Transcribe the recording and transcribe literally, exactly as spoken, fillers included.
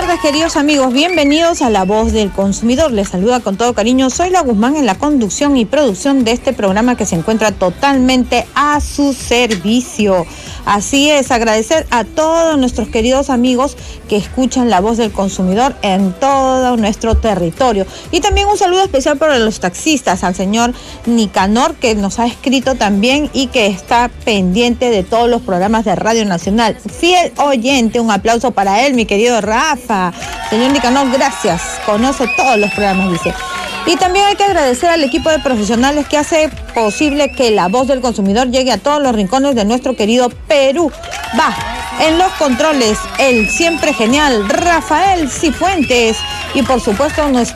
tardes, queridos amigos. Bienvenidos a La Voz del Consumidor. Les saluda con todo cariño Zoila Guzmán en la conducción y producción de este programa que se encuentra totalmente a su servicio. Así es, agradecer a todos nuestros queridos amigos que escuchan La Voz del Consumidor en todo nuestro territorio. Y también un saludo especial para los taxistas, al señor Nicanor, que nos ha escrito también y que está pendiente de todos los programas de Radio Nacional. Fiel oyente, un aplauso para él, mi querido Rafa. Señor Nicanor, gracias. Conoce todos los programas, dice. Y también hay que agradecer al equipo de profesionales que hace posible que La Voz del Consumidor llegue a todos los rincones de nuestro querido Perú. Va, en los controles, el siempre genial Rafael Cifuentes. Y por supuesto, nuestro